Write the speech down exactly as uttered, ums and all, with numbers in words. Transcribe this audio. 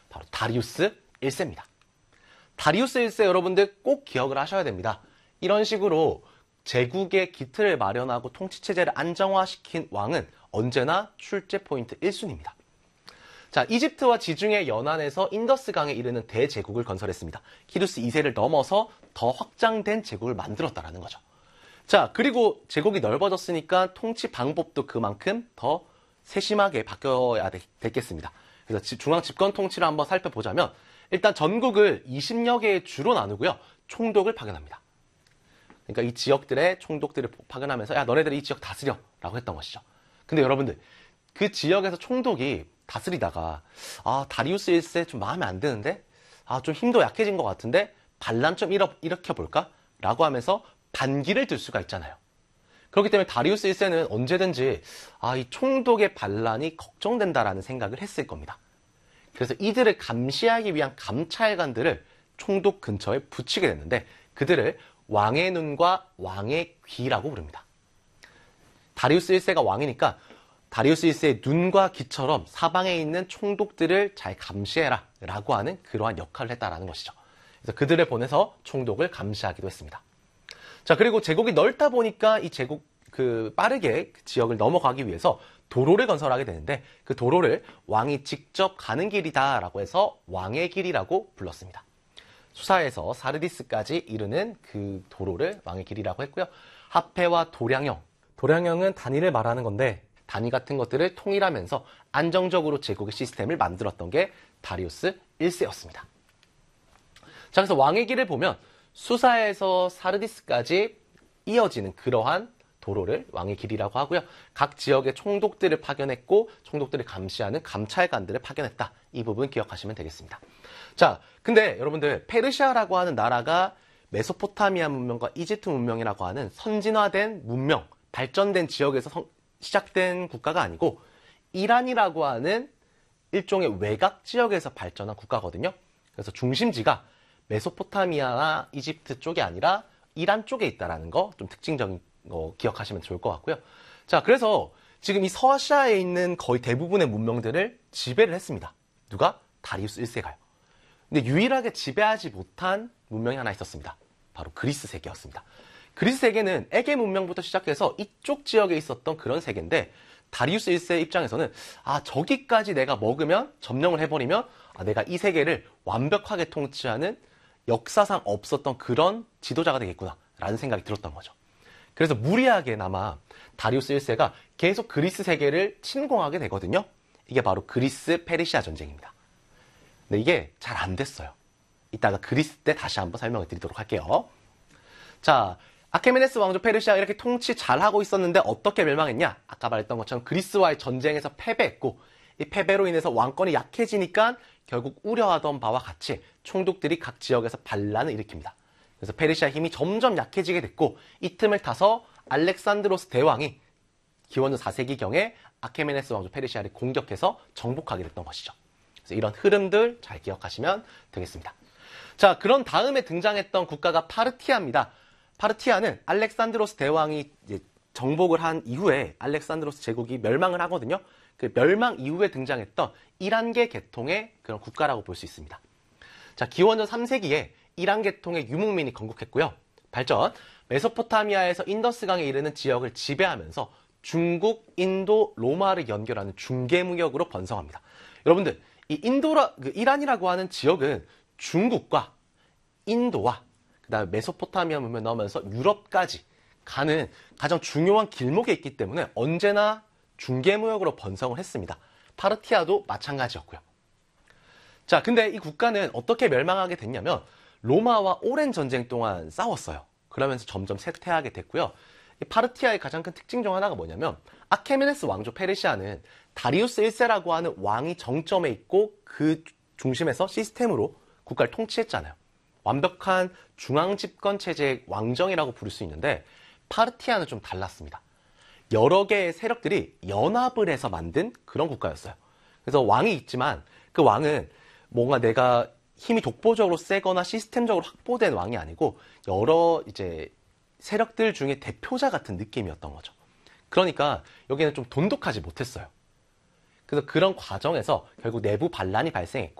바로 다리우스 일 세입니다. 다리우스 일 세 여러분들 꼭 기억을 하셔야 됩니다. 이런 식으로 제국의 기틀을 마련하고 통치체제를 안정화시킨 왕은 언제나 출제 포인트 일 순위입니다. 자, 이집트와 지중해 연안에서 인더스강에 이르는 대제국을 건설했습니다. 키루스 이 세를 넘어서 더 확장된 제국을 만들었다라는 거죠. 자, 그리고 제국이 넓어졌으니까 통치 방법도 그만큼 더 세심하게 바뀌어야 되겠습니다. 그래서 중앙 집권 통치를 한번 살펴보자면 일단 전국을 이십여 개의 주로 나누고요. 총독을 파견합니다. 그러니까 이 지역들의 총독들을 파견하면서 야, 너네들이 이 지역 다스려 라고 했던 것이죠. 근데 여러분들, 그 지역에서 총독이 다스리다가 아, 다리우스 일 세 좀 마음에 안 드는데? 아, 좀 힘도 약해진 것 같은데? 반란 좀 일으, 일으켜볼까? 라고 하면서 반기를 들 수가 있잖아요. 그렇기 때문에 다리우스 일 세는 언제든지 아, 이 총독의 반란이 걱정된다라는 생각을 했을 겁니다. 그래서 이들을 감시하기 위한 감찰관들을 총독 근처에 붙이게 됐는데 그들을 왕의 눈과 왕의 귀라고 부릅니다. 다리우스 일 세가 왕이니까 다리우스 일 세의 눈과 귀처럼 사방에 있는 총독들을 잘 감시해라 라고 하는 그러한 역할을 했다라는 것이죠. 그래서 그들을 보내서 총독을 감시하기도 했습니다. 자, 그리고 제국이 넓다 보니까 이 제국 그 빠르게 그 지역을 넘어가기 위해서 도로를 건설하게 되는데 그 도로를 왕이 직접 가는 길이다라고 해서 왕의 길이라고 불렀습니다. 수사에서 사르디스까지 이르는 그 도로를 왕의 길이라고 했고요. 하페와 도량형, 도량형은 단위를 말하는 건데 단위 같은 것들을 통일하면서 안정적으로 제국의 시스템을 만들었던 게 다리우스 일 세였습니다. 자, 그래서 왕의 길을 보면 수사에서 사르디스까지 이어지는 그러한 도로를 왕의 길이라고 하고요. 각 지역의 총독들을 파견했고 총독들을 감시하는 감찰관들을 파견했다. 이 부분 기억하시면 되겠습니다. 자, 근데 여러분들 페르시아라고 하는 나라가 메소포타미아 문명과 이집트 문명이라고 하는 선진화된 문명, 발전된 지역에서 성, 시작된 국가가 아니고 이란이라고 하는 일종의 외곽 지역에서 발전한 국가거든요. 그래서 중심지가 메소포타미아나 이집트 쪽이 아니라 이란 쪽에 있다는 거 좀 특징적인 거 기억하시면 좋을 것 같고요. 자, 그래서 지금 이 서아시아에 있는 거의 대부분의 문명들을 지배를 했습니다. 누가? 다리우스 일 세가요. 근데 유일하게 지배하지 못한 문명이 하나 있었습니다. 바로 그리스 세계였습니다. 그리스 세계는 에게 문명부터 시작해서 이쪽 지역에 있었던 그런 세계인데 다리우스 일 세 입장에서는 아, 저기까지 내가 먹으면 점령을 해버리면 아, 내가 이 세계를 완벽하게 통치하는 역사상 없었던 그런 지도자가 되겠구나 라는 생각이 들었던 거죠. 그래서 무리하게나마 다리우스 일 세가 계속 그리스 세계를 침공하게 되거든요. 이게 바로 그리스 페르시아 전쟁입니다. 근데 이게 잘 안 됐어요. 이따가 그리스 때 다시 한번 설명을 드리도록 할게요. 자, 아케메네스 왕조 페르시아 이렇게 통치 잘하고 있었는데 어떻게 멸망했냐? 아까 말했던 것처럼 그리스와의 전쟁에서 패배했고 이 패배로 인해서 왕권이 약해지니까 결국 우려하던 바와 같이 총독들이 각 지역에서 반란을 일으킵니다. 그래서 페르시아 힘이 점점 약해지게 됐고 이 틈을 타서 알렉산드로스 대왕이 기원전 사 세기경에 아케메네스 왕조 페르시아를 공격해서 정복하게 됐던 것이죠. 그래서 이런 흐름들 잘 기억하시면 되겠습니다. 자, 그런 다음에 등장했던 국가가 파르티아입니다. 파르티아는 알렉산드로스 대왕이 이제 정복을 한 이후에 알렉산드로스 제국이 멸망을 하거든요. 그 멸망 이후에 등장했던 이란계 계통의 그런 국가라고 볼 수 있습니다. 자, 기원전 삼 세기에 이란 계통의 유목민이 건국했고요. 발전, 메소포타미아에서 인더스강에 이르는 지역을 지배하면서 중국, 인도, 로마를 연결하는 중개무역으로 번성합니다. 여러분들, 이 인도라, 그 이란이라고 하는 지역은 중국과 인도와 그다음에 메소포타미아 문명 넘어서 유럽까지 가는 가장 중요한 길목에 있기 때문에 언제나 중개무역으로 번성을 했습니다. 파르티아도 마찬가지였고요. 자, 근데 이 국가는 어떻게 멸망하게 됐냐면 로마와 오랜 전쟁 동안 싸웠어요. 그러면서 점점 쇠퇴하게 됐고요. 이 파르티아의 가장 큰 특징 중 하나가 뭐냐면 아케메네스 왕조 페르시아는 다리우스 일 세라고 하는 왕이 정점에 있고 그 중심에서 시스템으로 국가를 통치했잖아요. 완벽한 중앙 집권 체제의 왕정이라고 부를 수 있는데 파르티아는 좀 달랐습니다. 여러 개의 세력들이 연합을 해서 만든 그런 국가였어요. 그래서 왕이 있지만 그 왕은 뭔가 내가 힘이 독보적으로 세거나 시스템적으로 확보된 왕이 아니고 여러 이제 세력들 중에 대표자 같은 느낌이었던 거죠. 그러니까 여기는 좀 돈독하지 못했어요. 그래서 그런 과정에서 결국 내부 반란이 발생했고